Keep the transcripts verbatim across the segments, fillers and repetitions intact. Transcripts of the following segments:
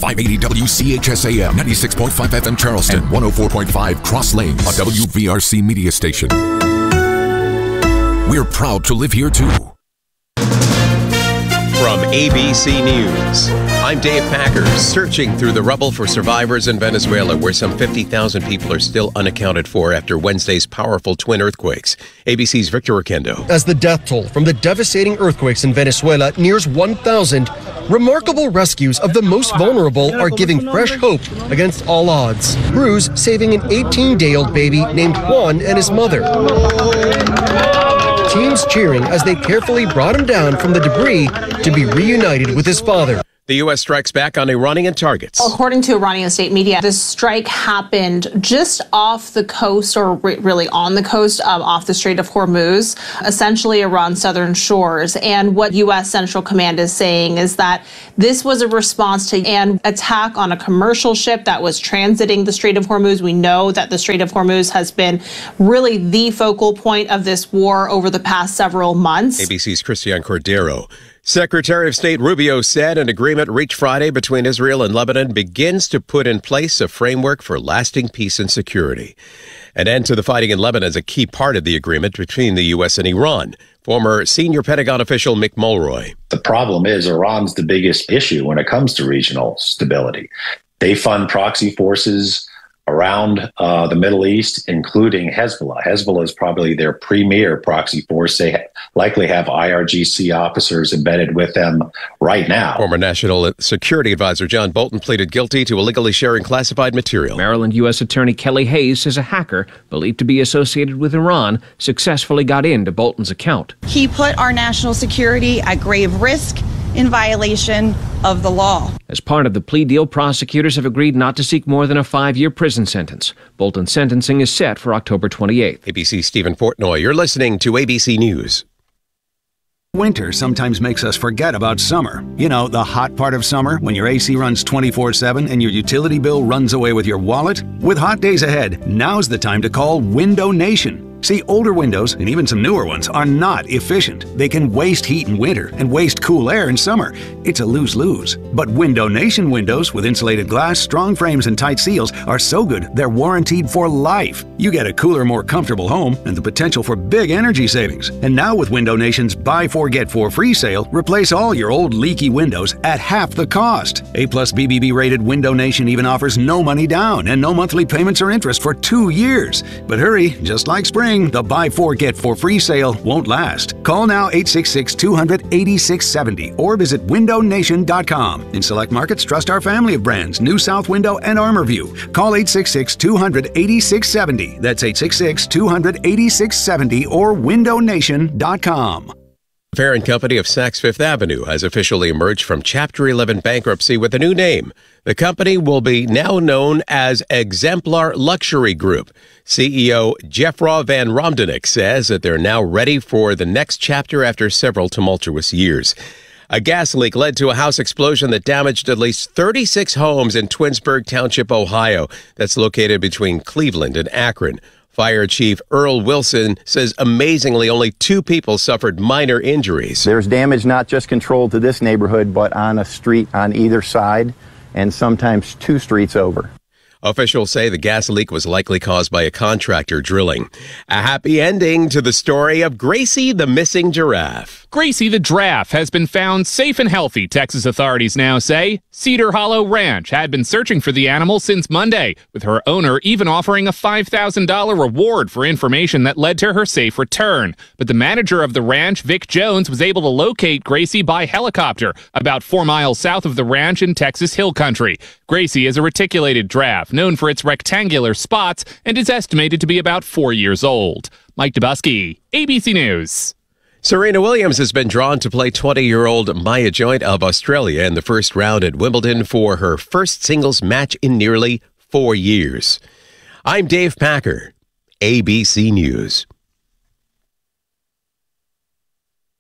five eighty W C H S A M, ninety-six point five F M Charleston, and one oh four point five Cross Lanes, a W V R C media station. We're proud to live here too. From A B C News, I'm Dave Packer, searching through the rubble for survivors in Venezuela, where some fifty thousand people are still unaccounted for after Wednesday's powerful twin earthquakes. A B C's Victor Oquendo. As the death toll from the devastating earthquakes in Venezuela nears one thousand, remarkable rescues of the most vulnerable are giving fresh hope against all odds. Crews saving an eighteen-day-old baby named Juan and his mother. Teams cheering as they carefully brought him down from the debris to be reunited with his father. The U S strikes back on Iranian targets. According to Iranian state media, this strike happened just off the coast, or re- really on the coast, um, off the Strait of Hormuz, essentially Iran's southern shores. And what U S Central Command is saying is that this was a response to an attack on a commercial ship that was transiting the Strait of Hormuz. We know that the Strait of Hormuz has been really the focal point of this war over the past several months. A B C's Christian Cordero. Secretary of State Rubio said an agreement reached Friday between Israel and Lebanon begins to put in place a framework for lasting peace and security. An end to the fighting in Lebanon is a key part of the agreement between the U S and Iran. Former senior Pentagon official Mick Mulroy. The problem is Iran's the biggest issue when it comes to regional stability. They fund proxy forces around uh, the Middle East, including Hezbollah. Hezbollah is probably their premier proxy force. They ha- likely have I R G C officers embedded with them right now. Former National Security Advisor John Bolton pleaded guilty to illegally sharing classified material. Maryland U S Attorney Kelly Hayes says a hacker believed to be associated with Iran successfully got into Bolton's account. He put our national security at grave risk in violation of the law. As part of the plea deal, prosecutors have agreed not to seek more than a five-year prison sentence. Bolton's sentencing is set for October twenty-eighth. A B C's Stephen Portnoy, you're listening to A B C News. Winter sometimes makes us forget about summer. You know, the hot part of summer when your A C runs twenty-four seven and your utility bill runs away with your wallet? With hot days ahead, now's the time to call Window Nation. See, older windows, and even some newer ones, are not efficient. They can waste heat in winter and waste cool air in summer. It's a lose-lose. But Window Nation windows with insulated glass, strong frames, and tight seals are so good they're warranted for life. You get a cooler, more comfortable home and the potential for big energy savings. And now with Window Nation's Buy Four Get Four Free sale, replace all your old leaky windows at half the cost. A plus B B B rated Window Nation even offers no money down and no monthly payments or interest for two years. But hurry, just like spring, the Buy Four Get Four Free sale won't last. Call now eight six six, two hundred, eighty-six seventy or visit window nation dot com. In select markets, trust our family of brands, New South Window and ArmorView. Call eight six six, two hundred, eighty-six seventy. That's eight six six, two hundred, eighty-six seventy or window nation dot com. Parent company of Saks Fifth Avenue has officially emerged from Chapter eleven bankruptcy with a new name. The company will be now known as Exemplar Luxury Group. C E O Jeffra Van Romdenick says that they're now ready for the next chapter after several tumultuous years. A gas leak led to a house explosion that damaged at least thirty-six homes in Twinsburg Township, Ohio. That's located between Cleveland and Akron. Fire Chief Earl Wilson says amazingly only two people suffered minor injuries. There's damage not just controlled to this neighborhood, but on a street on either side and sometimes two streets over. Officials say the gas leak was likely caused by a contractor drilling. A happy ending to the story of Gracie the missing giraffe. Gracie the giraffe has been found safe and healthy, Texas authorities now say. Cedar Hollow Ranch had been searching for the animal since Monday, with her owner even offering a five thousand dollars reward for information that led to her safe return. But the manager of the ranch, Vic Jones, was able to locate Gracie by helicopter about four miles south of the ranch in Texas Hill Country. Gracie is a reticulated giraffe, known for its rectangular spots, and is estimated to be about four years old. Mike Dubusky, A B C News. Serena Williams has been drawn to play twenty-year-old Maya Joint of Australia in the first round at Wimbledon for her first singles match in nearly four years. I'm Dave Packer, A B C News.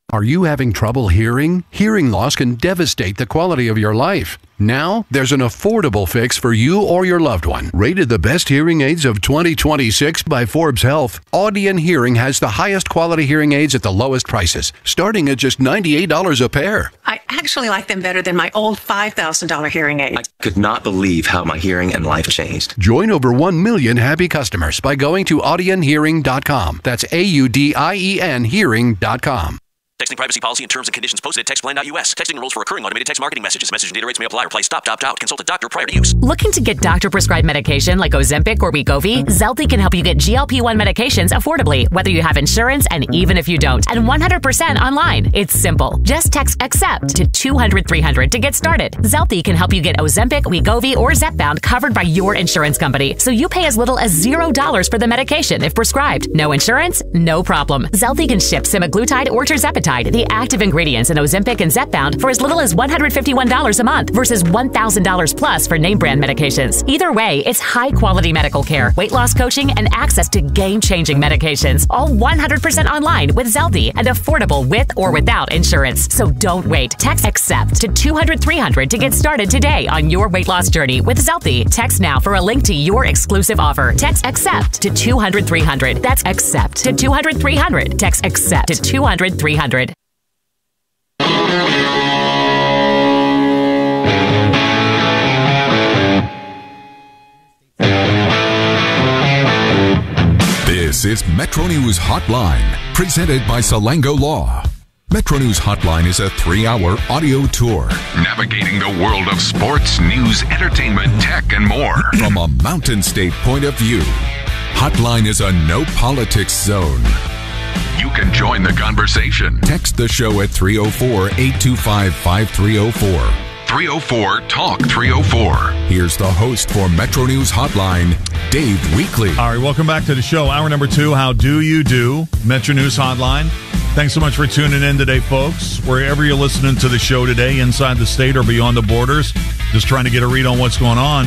Are you having trouble hearing? Hearing loss can devastate the quality of your life. Now, there's an affordable fix for you or your loved one. Rated the best hearing aids of twenty twenty-six by Forbes Health, Audion Hearing has the highest quality hearing aids at the lowest prices, starting at just ninety-eight dollars a pair. I actually like them better than my old five thousand dollars hearing aid. I could not believe how my hearing and life changed. Join over one million happy customers by going to audion hearing dot com. That's A U D I E N hearing dot com. Texting privacy policy and terms and conditions posted at text plan dot U S. Texting enrolls for recurring automated text marketing messages. Message and data rates may apply. Reply stop, opt out. Consult a doctor prior to use. Looking to get doctor-prescribed medication like Ozempic or Wegovy? Zelty can help you get G L P one medications affordably, whether you have insurance and even if you don't, and one hundred percent online. It's simple. Just text ACCEPT to two hundred three hundred to get started. Zelty can help you get Ozempic, Wegovy, or Zepbound covered by your insurance company, so you pay as little as zero dollars for the medication if prescribed. No insurance? No problem. Zelty can ship semaglutide or tirzepatide, the active ingredients in Ozempic and Zepbound, for as little as one hundred fifty-one dollars a month versus one thousand dollars plus for name brand medications. Either way, it's high quality medical care, weight loss coaching, and access to game-changing medications. All one hundred percent online with Zelty and affordable with or without insurance. So don't wait. Text ACCEPT to two hundred three hundred to get started today on your weight loss journey with Zelty. Text now for a link to your exclusive offer. Text ACCEPT to two hundred three hundred. That's ACCEPT to two hundred three hundred. Text ACCEPT to two hundred three hundred. This is Metro News Hotline, presented by Salango Law. Metro News Hotline is a three-hour audio tour navigating the world of sports, news, entertainment, tech, and more from a Mountain State point of view. Hotline is a no-politics zone. You can join the conversation. Text the show at three oh four, eight two five, five three oh four. three oh four, talk three oh four. Here's the host for Metro News Hotline, Dave Weekley. All right, welcome back to the show. Hour number two, How Do You Do? Metro News Hotline. Thanks so much for tuning in today, folks. Wherever you're listening to the show today, inside the state or beyond the borders, just trying to get a read on what's going on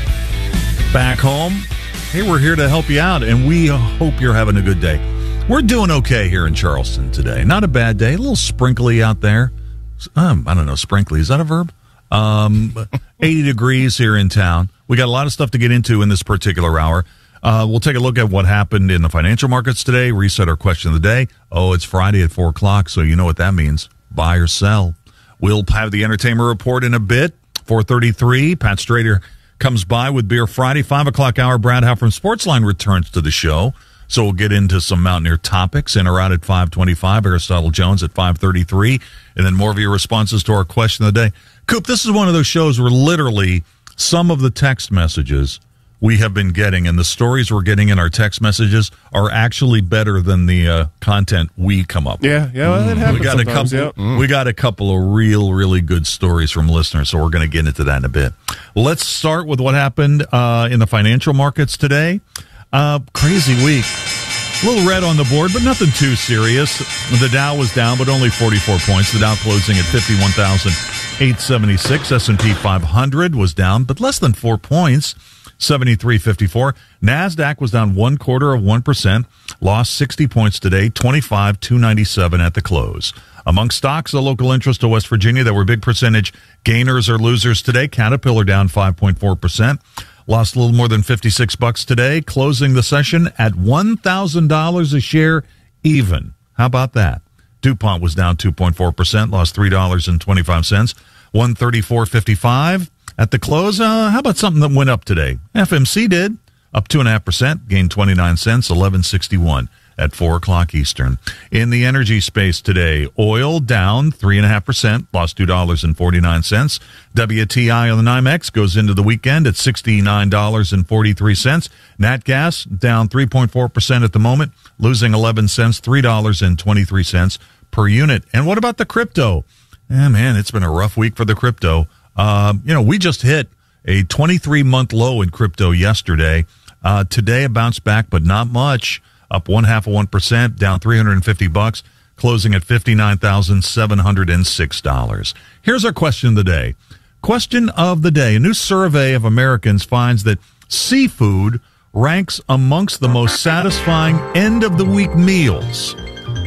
back home. Hey, we're here to help you out, and we hope you're having a good day. We're doing okay here in Charleston today. Not a bad day. A little sprinkly out there. Um, I don't know, sprinkly. Is that a verb? Um, eighty degrees here in town. We got a lot of stuff to get into in this particular hour. Uh, we'll take a look at what happened in the financial markets today, reset our question of the day. Oh, it's Friday at four o'clock, so you know what that means. Buy or sell. We'll have the entertainment report in a bit. four thirty-three, Pat Strader comes by with Beer Friday. five o'clock hour, Brad Howe from Sportsline returns to the show. So we'll get into some Mountaineer topics. In or out at five twenty-five, Aristotle Jones at five thirty-three, and then more of your responses to our question of the day. Coop, this is one of those shows where literally some of the text messages we have been getting and the stories we're getting in our text messages are actually better than the uh, content we come up with. Yeah, yeah, well, that happens we got sometimes, a couple, yeah. We got a couple of real, really good stories from listeners, so we're going to get into that in a bit. Let's start with what happened uh, in the financial markets today. Uh, crazy week. A little red on the board, but nothing too serious. The Dow was down, but only forty-four points. The Dow closing at fifty-one thousand eight hundred seventy-six. S and P five hundred was down, but less than four points, seventy-three fifty-four. NASDAQ was down one quarter of one percent, lost sixty points today, twenty-five thousand two hundred ninety-seven at the close. Among stocks, the local interest of West Virginia, there were big percentage gainers or losers today. Caterpillar down five point four percent. Lost a little more than fifty-six bucks today, closing the session at one thousand dollars a share even. How about that? DuPont was down two point four percent, lost three dollars and twenty-five cents, one thirty-four fifty-five. At the close, uh, how about something that went up today? F M C did, up two point five percent, gained twenty-nine cents, eleven sixty-one at four o'clock Eastern. In the energy space today, oil down three point five percent, lost two dollars and forty-nine cents. W T I on the NYMEX goes into the weekend at sixty-nine dollars and forty-three cents. Nat gas down three point four percent at the moment, losing eleven cents, three dollars and twenty-three cents per unit. And what about the crypto? Yeah, man, it's been a rough week for the crypto. Um, you know, we just hit a twenty-three month low in crypto yesterday. Uh, today, a bounce back, but not much. Up one half of one percent, down three hundred fifty bucks, closing at fifty-nine thousand seven hundred six dollars. Here's our question of the day. Question of the day. A new survey of Americans finds that seafood ranks amongst the most satisfying end of the week meals.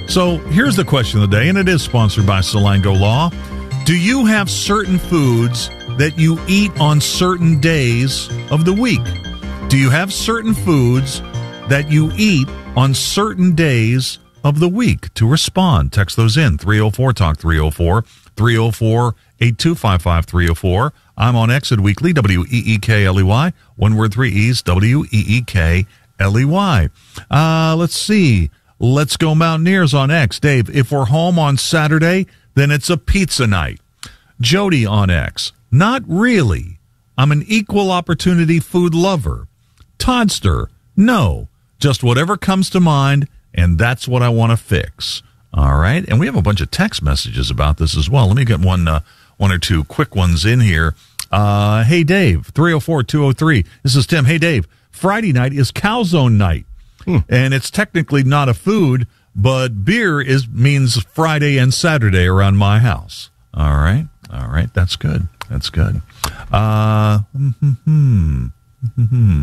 So here's the question of the day, and it is sponsored by Salango Law. Do you have certain foods that you eat on certain days of the week? Do you have certain foods that you eat on certain days of the week? To respond, text those in, three oh four talk three oh four, three oh four, eight two five five, three oh four. I'm on X at Weekly, W E E K L E Y. One word, three E's, W E E K L E Y. Uh, let's see. Let's Go Mountaineers on X. Dave, if we're home on Saturday, then it's a pizza night. Jody on X. Not really. I'm an equal opportunity food lover. Toddster. No. Just whatever comes to mind, and that's what I want to fix. All right. And we have a bunch of text messages about this as well. Let me get one, uh, one or two quick ones in here. Uh, hey, Dave, three oh four, two oh three. This is Tim. Hey, Dave, Friday night is calzone night. Hmm. And it's technically not a food, but beer is means Friday and Saturday around my house. All right. All right. That's good. That's good. Uh, hmm. Hmm.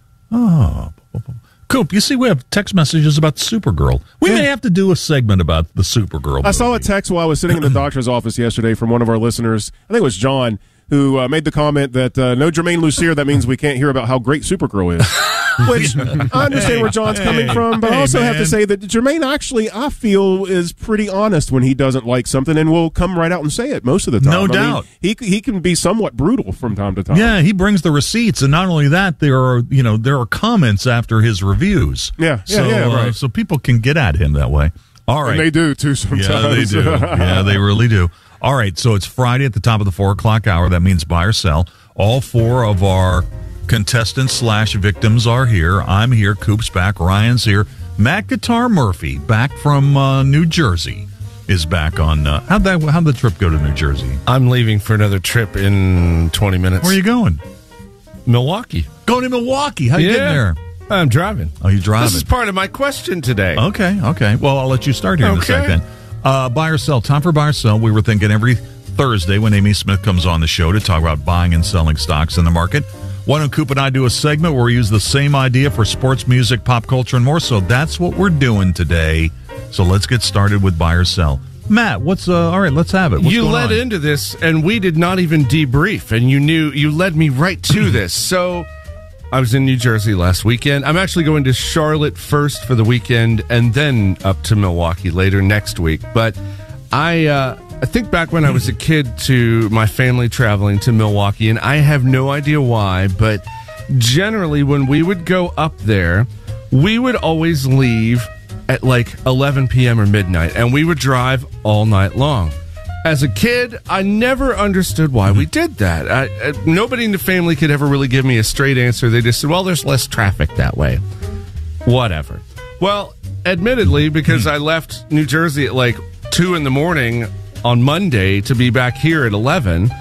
Oh. Coop, you see we have text messages about Supergirl. We yeah. may have to do a segment about the Supergirl movie. I saw a text while I was sitting in the doctor's office yesterday from one of our listeners. I think it was John, who uh, made the comment that uh, no Jermaine Lucier, that means we can't hear about how great Supergirl is. Which I understand hey, where John's hey, coming from, but hey, I also man. have to say that Jermaine actually, I feel, is pretty honest when he doesn't like something and will come right out and say it most of the time. No I doubt. Mean, he he can be somewhat brutal from time to time. Yeah, he brings the receipts, and not only that, there are you know there are comments after his reviews. Yeah, yeah, so, yeah, right. Uh, so people can get at him that way. All right. And they do, too, sometimes. Yeah, they do. Yeah, they really do. All right, so it's Friday at the top of the four o'clock hour. That means buy or sell. All four of our contestants slash victims are here. I'm here. Coop's back. Ryan's here. Matt Guitar Murphy, back from uh, New Jersey, is back on. Uh, how'd that? How'd the trip go to New Jersey? I'm leaving for another trip in twenty minutes. Where are you going? Milwaukee. Going to Milwaukee. How you yeah. getting there? I'm driving. Oh, you driving? This is part of my question today. Okay. Okay. Well, I'll let you start here in okay. a second. Uh, buy or sell. Time for buy or sell. We were thinking every Thursday when Amy Smith comes on the show to talk about buying and selling stocks in the market. Why don't Coop and I do a segment where we use the same idea for sports, music, pop culture, and more? So that's what we're doing today. So let's get started with buy or sell. Matt, what's uh, all right? Let's have it. What's you going led on? into this, and we did not even debrief, and you knew you led me right to this. So I was in New Jersey last weekend. I'm actually going to Charlotte first for the weekend, and then up to Milwaukee later next week. But I. Uh, I think back when I was a kid to my family traveling to Milwaukee, and I have no idea why, but generally when we would go up there, we would always leave at like eleven p.m. or midnight, and we would drive all night long. As a kid, I never understood why we did that. I, I, nobody in the family could ever really give me a straight answer. They just said, well, there's less traffic that way. Whatever. Well, admittedly, because I left New Jersey at like two in the morning on Monday to be back here at eleven,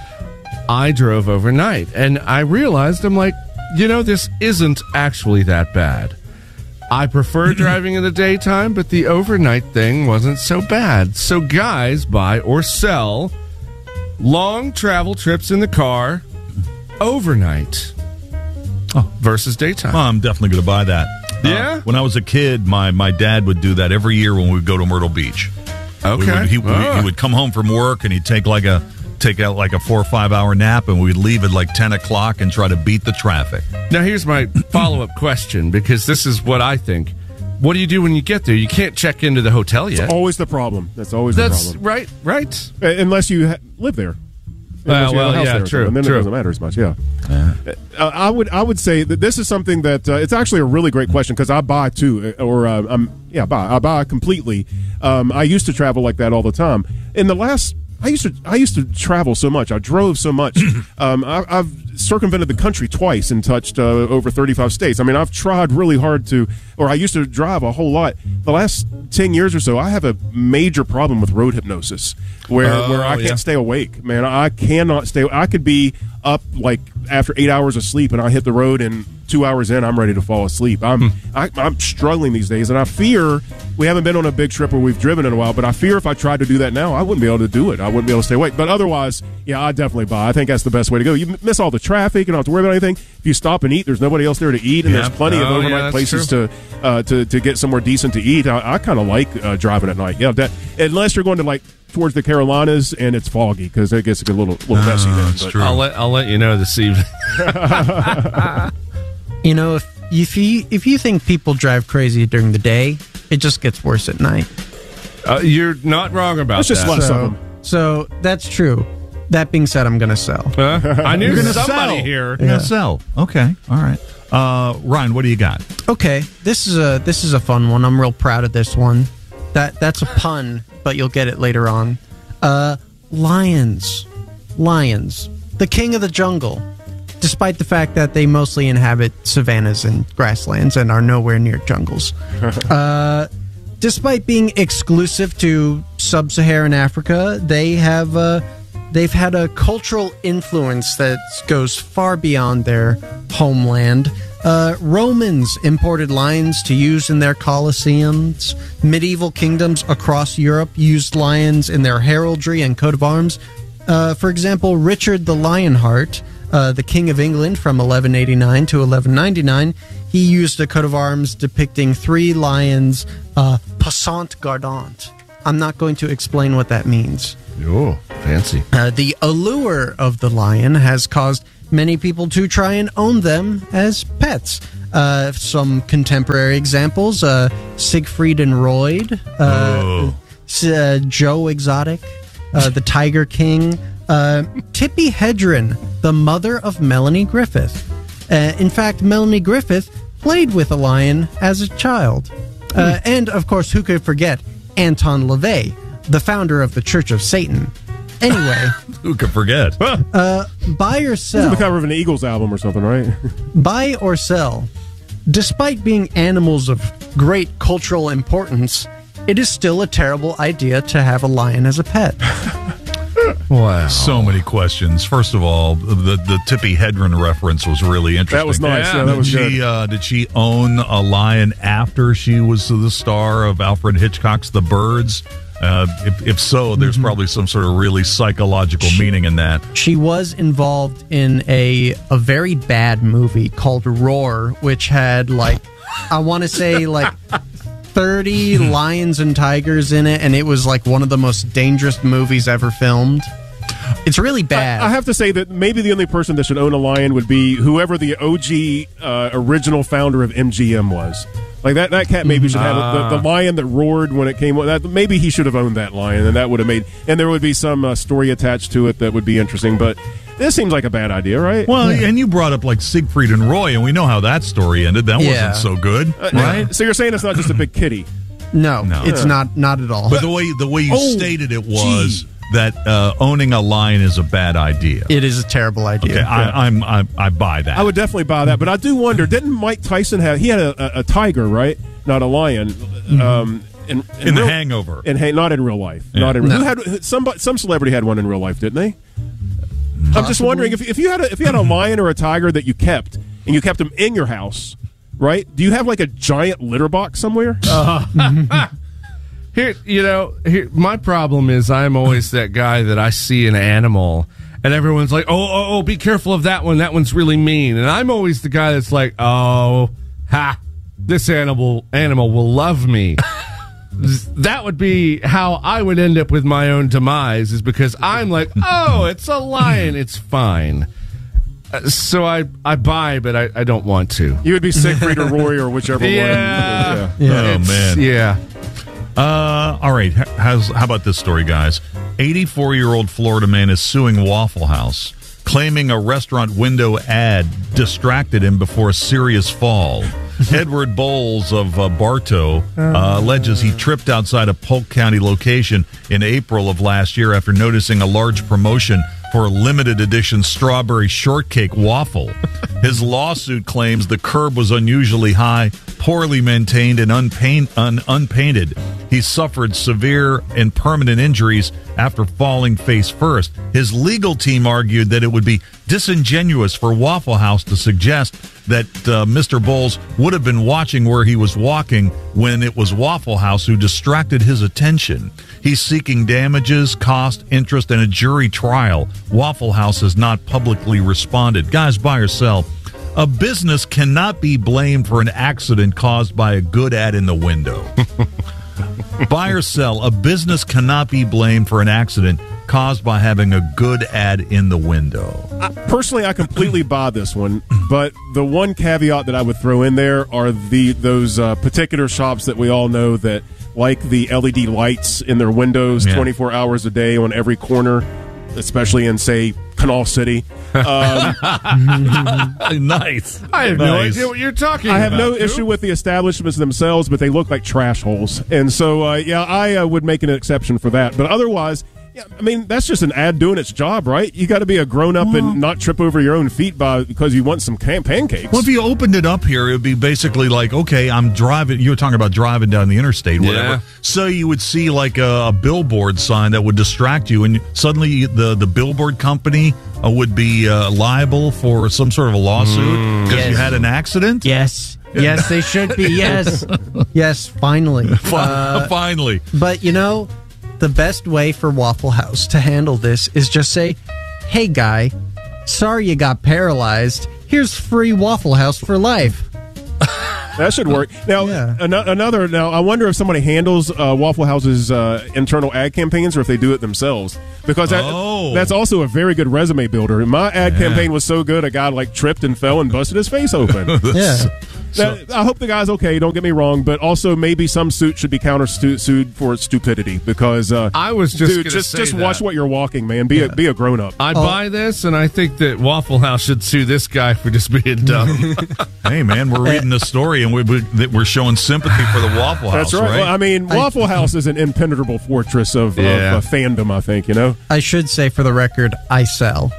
I drove overnight. And I realized, I'm like, you know, this isn't actually that bad. I prefer driving in the daytime, but the overnight thing wasn't so bad. So guys, buy or sell long travel trips in the car overnight oh. versus daytime. Oh, I'm definitely going to buy that. Yeah? Uh, when I was a kid, my, my dad would do that every year when we would go to Myrtle Beach. Okay. We would, he, oh. he would come home from work and he'd take like a take out like a four or five hour nap, and we'd leave at like ten o'clock and try to beat the traffic. Now here's my follow up question, because this is what I think. What do you do when you get there? You can't check into the hotel yet. That's always the problem. That's always That's the problem. right. Right. Uh, unless you ha- live there. Uh, well, yeah, there true. And then true. it doesn't matter as much. Yeah. Uh, I would I would say that this is something that uh, it's actually a really great question, because I buy too, or uh, I'm yeah, buy I buy completely. Um, I used to travel like that all the time. In the last, I used to I used to travel so much. I drove so much. um, I, I've circumvented the country twice and touched uh, over thirty-five states. I mean, I've tried really hard to, or I used to drive a whole lot. The last ten years or so, I have a major problem with road hypnosis, where oh, where I can't yeah. stay awake. Man, I cannot stay. I could be up like after eight hours of sleep, and I hit the road, and two hours in, I'm ready to fall asleep. I'm I, I'm struggling these days, and I fear we haven't been on a big trip where we've driven in a while. But I fear if I tried to do that now, I wouldn't be able to do it. I wouldn't be able to stay awake. But otherwise, yeah, I definitely buy. I think that's the best way to go. You miss all the traffic. You don't have to worry about anything. If you stop and eat, there's nobody else there to eat, and Yep. there's plenty of Oh, overnight yeah, places true. to uh, to to get somewhere decent to eat. I, I kind of like uh, driving at night. Yeah, that unless you're going to like towards the Carolinas and it's foggy because it gets a little little messy then. But- I'll let I'll let you know this evening. You know, if if you if you think people drive crazy during the day, it just gets worse at night. Uh, you're not wrong about It's just that. less so, of them. so that's true. That being said, I'm going to sell. Uh, I knew You're gonna somebody sell. here. You're gonna sell. Okay. All right. Uh, Ryan, what do you got? Okay, this is a this is a fun one. I'm real proud of this one. That that's a pun, but you'll get it later on. Uh, lions, lions, the king of the jungle. Despite the fact that they mostly inhabit savannas and grasslands and are nowhere near jungles, uh, despite being exclusive to sub-Saharan Africa, they have uh, they've had a cultural influence that goes far beyond their homeland. Uh, Romans imported lions to use in their colosseums. Medieval kingdoms across Europe used lions in their heraldry and coat of arms. Uh, for example, Richard the Lionheart, uh, the King of England from eleven eighty-nine to eleven ninety-nine, he used a coat of arms depicting three lions, uh, passant gardant. I'm not going to explain what that means. Oh, fancy. Uh, the allure of the lion has caused many people to try and own them as pets. Uh, some contemporary examples, uh, Siegfried and Roy, uh, Oh. s- uh, Joe Exotic, uh, the Tiger King, uh, Tippi Hedren, the mother of Melanie Griffith. Uh, in fact, Melanie Griffith played with a lion as a child. Uh, and, of course, who could forget Anton LaVey, the founder of the Church of Satan. Anyway, Who could forget? uh, buy or This is sell. the cover of an Eagles album or something, right? Buy or sell. Despite being animals of great cultural importance, it is still a terrible idea to have a lion as a pet. Wow. So many questions. First of all, the the Tippi Hedren reference was really interesting. That was nice. Yeah, that did was she good. uh, did she own a lion after she was the star of Alfred Hitchcock's The Birds? Uh, if, if so, there's Mm-hmm. probably some sort of really psychological meaning in that. She was involved in a a very bad movie called Roar, which had like I want to say like thirty lions and tigers in it, and it was like one of the most dangerous movies ever filmed. It's really bad. I, I have to say that maybe the only person that should own a lion would be whoever the O G uh, original founder of M G M was. Like that, that cat maybe should have Ah. the, the lion that roared when it came. That maybe he should have owned that lion, and that would have made. And there would be some uh, story attached to it that would be interesting. But this seems like a bad idea, right? Well, and you brought up like Siegfried and Roy, and we know how that story ended. That Yeah. wasn't so good, Uh, right? So you're saying it's not just a big kitty? no, No. it's Yeah. not not at all. But the way the way you Oh, stated it was that uh, owning a lion is a bad idea. It is a terrible idea. Okay, I, I'm I, I buy that. I would definitely buy that, but I do wonder. Didn't Mike Tyson have? He had a, a, a tiger, right? Not a lion. Um, in, In The real- Hangover. In ha- not in real life. Yeah. Not in. No. Who had some? Some celebrity had one in real life, didn't they? I'm just wondering if if you had a, if you had a lion or a tiger that you kept and you kept them in your house, right? Do you have like a giant litter box somewhere? Here, you know, here my problem is I'm always that guy that I see an animal and everyone's like, "Oh, oh, oh, be careful of that one. That one's really mean." And I'm always the guy that's like, "Oh, ha, this animal animal will love me." That would be how I would end up with my own demise, is because I'm like, "Oh, it's a lion. It's fine." Uh, so I I buy, but I, I don't want to. You would be Siegfried or Roy or whichever Yeah. one. Yeah. Oh It's- man. Yeah. Uh, all right. H- How's, how about this story, guys? eighty-four-year-old Florida man is suing Waffle House, claiming a restaurant window ad distracted him before a serious fall. Edward Bowles of uh, Bartow uh, alleges he tripped outside a Polk County location in April of last year after noticing a large promotion for a limited edition strawberry shortcake waffle. His lawsuit claims the curb was unusually high, poorly maintained and unpaint, un, unpainted. He suffered severe and permanent injuries after falling face first. His legal team argued that it would be disingenuous for Waffle House to suggest that uh, Mister Bowles would have been watching where he was walking when it was Waffle House who distracted his attention. He's seeking damages, cost, interest, and a jury trial. Waffle House has not publicly responded. Guys, buy or sell. A business cannot be blamed for an accident caused by a good ad in the window. Buy or sell. A business cannot be blamed for an accident caused by having a good ad in the window. I, personally, I completely buy this one, but the one caveat that I would throw in there are the those uh, particular shops that we all know that like the L E D lights in their windows yeah. twenty-four hours a day on every corner, especially in, say, Canal City. Um, nice. I have nice. no idea what you're talking I about. have no dude. issue with the establishments themselves, but they look like trash holes. And so, uh, yeah, I uh, would make an exception for that. But otherwise, yeah, I mean, that's just an ad doing its job, right? You got to be a grown-up well, and not trip over your own feet by because you want some can- pancakes. Well, if you opened it up here, it would be basically like, okay, I'm driving. You were talking about driving down the interstate, whatever. Yeah. So you would see like a, a billboard sign that would distract you, and suddenly the, the billboard company uh, would be uh, liable for some sort of a lawsuit because mm, yes. you had an accident? Yes. Yes, they should be. Yes. Yes, finally. Uh, finally. But, you know, the best way for Waffle House to handle this is just say, hey, guy, sorry you got paralyzed. Here's free Waffle House for life. That should work. Now, yeah. an- another. Now, I wonder if somebody handles uh, Waffle House's uh, internal ad campaigns or if they do it themselves. Because that, oh. that's also a very good resume builder. My ad yeah. campaign was so good, a guy like tripped and fell and busted his face open. yeah. Now, I hope the guy's okay. Don't get me wrong, but also maybe some suit should be counter-sued for stupidity because uh, I was just dude, just say just that. watch what you're walking, man. Be yeah. a be a grown up. I'd oh. buy this, and I think that Waffle House should sue this guy for just being dumb. Hey, man, we're reading the story, and we, we, we're showing sympathy for the Waffle House. That's right. right? Well, I mean, Waffle House is an impenetrable fortress of, yeah. of uh, fandom. I think you know. I should say, for the record, I sell.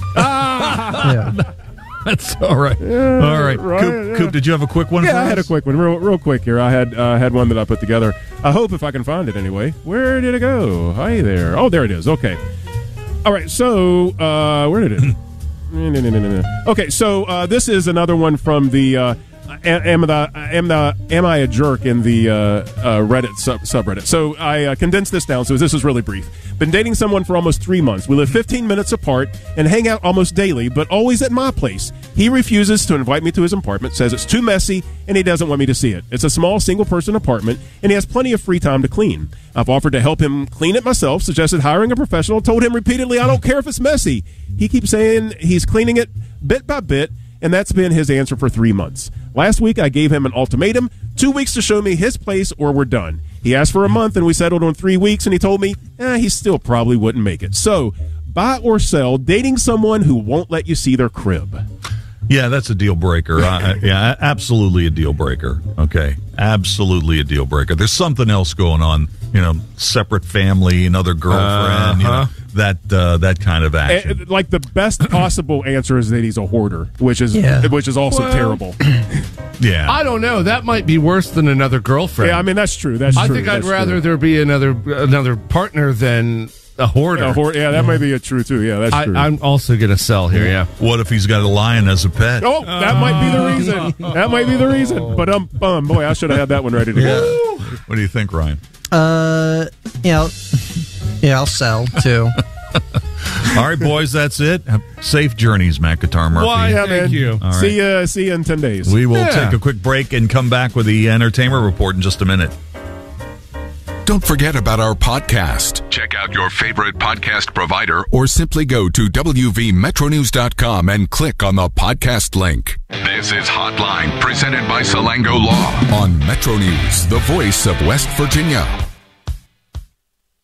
Ah! yeah. That's all right. Yeah, all right. right Coop, yeah. Coop, did you have a quick one yeah, for I us? had a quick one. Real, real quick here. I had uh, had one that I put together. I hope if I can find it anyway. Where did it go? Hi there. Oh, there it is. Okay. All right. So, uh, where did it? no, no, no, no, no. Okay. So, uh, this is another one from the uh, am, the, am, the, am I a Jerk in the uh, uh, Reddit sub- subreddit. So, I uh, condensed this down. So, this is really brief. Been dating someone for almost three months. We live fifteen minutes apart and hang out almost daily, but always at my place. He refuses to invite me to his apartment, says it's too messy, and he doesn't want me to see it. It's a small single-person apartment, and he has plenty of free time to clean. I've offered to help him clean it myself, suggested hiring a professional, told him repeatedly I don't care if it's messy. He keeps saying he's cleaning it bit by bit, and that's been his answer for three months. Last week, I gave him an ultimatum, two weeks to show me his place or we're done. He asked for a month, and we settled on three weeks, and he told me eh, he still probably wouldn't make it. So, buy or sell, dating someone who won't let you see their crib. Yeah, that's a deal breaker. uh, yeah, absolutely a deal breaker. Okay, absolutely a deal breaker. There's something else going on, you know, separate family, another girlfriend, uh-huh. you know, that uh, that kind of action. And, like the best possible answer is that he's a hoarder, which is yeah. which is also well, terrible. Yeah, I don't know. That might be worse than another girlfriend. Yeah, I mean that's true. That's I true. think I'd that's rather true. there be another another partner than a hoarder. Yeah, hoard, yeah that might be a true too. Yeah, that's I, true. I'm also going to sell here. Yeah. What if he's got a lion as a pet? Oh, that uh, might be the reason. That might be the reason. But um, um boy, I should have had that one ready to yeah. go. What do you think, Ryan? Uh, yeah, yeah, I'll sell too. All right, boys, that's it. Have safe journeys, Matt Guitar Murphy. Why, yeah, thank man. you. All right. See you. See you in ten days. We will yeah. take a quick break and come back with the entertainment report in just a minute. Don't forget about our podcast. Check out your favorite podcast provider or simply go to w v metro news dot com and click on the podcast link. This is Hotline, presented by Salango Law on Metro News, the voice of West Virginia.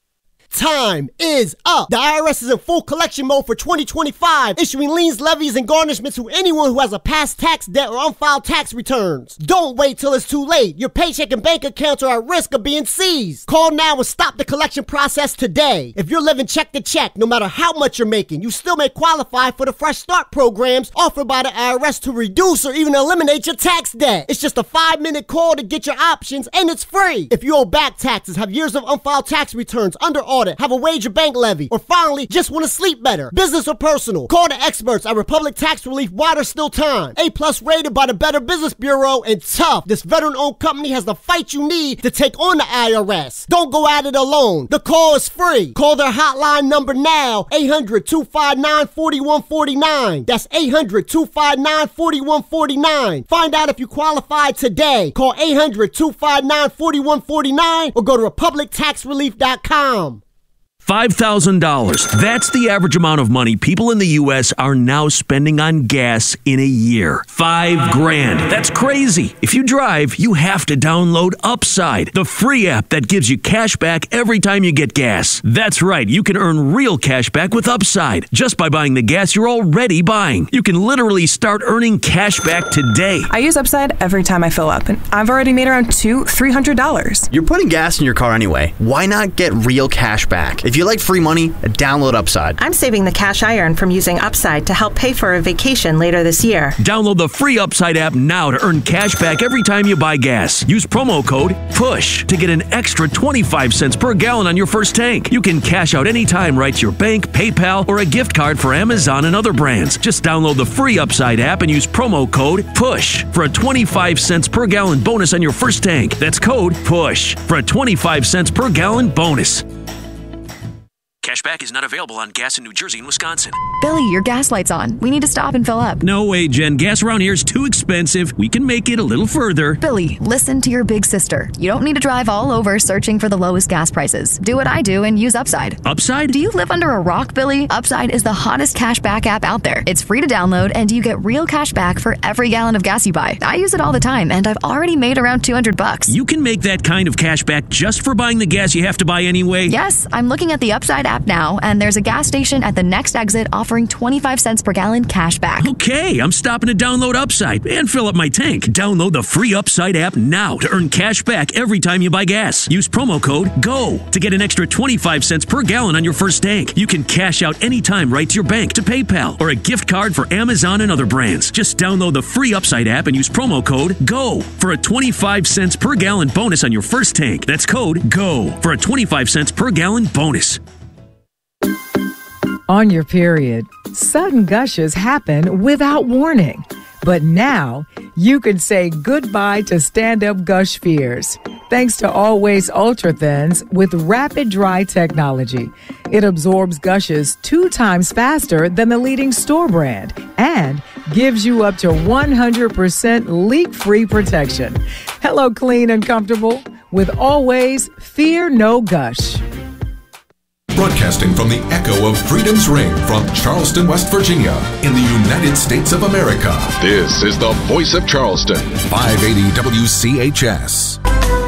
Time is up. The I R S is in full collection mode for twenty twenty-five, issuing liens, levies, and garnishments to anyone who has a past tax debt or unfiled tax returns. Don't wait till it's too late. Your paycheck and bank accounts are at risk of being seized. Call now and stop the collection process today. If you're living check to check, no matter how much you're making, you still may qualify for the Fresh Start programs offered by the I R S to reduce or even eliminate your tax debt. It's just a five-minute call to get your options, and it's free. If you owe back taxes, have years of unfiled tax returns, under audit, have a wage or bank levy, or finally just want to sleep better, business or personal, call the experts at Republic Tax Relief while there's still time. A-plus rated by the Better Business Bureau, and tough. This veteran-owned company has the fight you need to take on the I R S. Don't go at it alone. The call is free. Call their hotline number now, eight hundred, two five nine, four one four nine. That's eight hundred, two five nine, four one four nine. Find out if you qualify today. Call eight hundred, two five nine, four one four nine or go to republic tax relief dot com. five thousand dollars. That's the average amount of money people in the U S are now spending on gas in a year. Five grand. That's crazy. If you drive, you have to download Upside, the free app that gives you cash back every time you get gas. That's right. You can earn real cash back with Upside just by buying the gas you're already buying. You can literally start earning cash back today. I use Upside every time I fill up, and I've already made around two, three hundred dollars. You're putting gas in your car anyway. Why not get real cash back? If you like free money, download Upside. I'm saving the cash I earn from using Upside to help pay for a vacation later this year. Download the free Upside app now to earn cash back every time you buy gas. Use promo code PUSH to get an extra twenty-five cents per gallon on your first tank. You can cash out anytime right to your bank, PayPal, or a gift card for Amazon and other brands. Just download the free Upside app and use promo code PUSH for a twenty-five cents per gallon bonus on your first tank. That's code PUSH for a twenty-five cents per gallon bonus. Cashback is not available on gas in New Jersey and Wisconsin. Billy, your gas light's on. We need to stop and fill up. No way, Jen. Gas around here is too expensive. We can make it a little further. Billy, listen to your big sister. You don't need to drive all over searching for the lowest gas prices. Do what I do and use Upside. Upside? Do you live under a rock, Billy? Upside is the hottest cashback app out there. It's free to download, and you get real cash back for every gallon of gas you buy. I use it all the time, and I've already made around two hundred bucks. You can make that kind of cash back just for buying the gas you have to buy anyway? Yes, I'm looking at the Upside app now, and there's a gas station at the next exit offering twenty-five cents per gallon cash back. Okay, I'm stopping to download Upside and fill up my tank. Download the free Upside app now to earn cash back every time you buy gas. Use promo code GO to get an extra twenty-five cents per gallon on your first tank. You can cash out anytime right to your bank, to PayPal, or a gift card for Amazon and other brands. Just download the free Upside app and use promo code GO for a twenty-five cents per gallon bonus on your first tank. That's code GO for a twenty-five cents per gallon bonus. On your period, sudden gushes happen without warning. But now, you can say goodbye to stand-up gush fears. Thanks to Always Ultra Thins with rapid dry technology. It absorbs gushes two times faster than the leading store brand and gives you up to one hundred percent leak-free protection. Hello, clean and comfortable with Always Fear No Gush. Broadcasting from the echo of Freedom's Ring from Charleston, West Virginia, in the United States of America. This is the voice of Charleston, five eighty W C H S.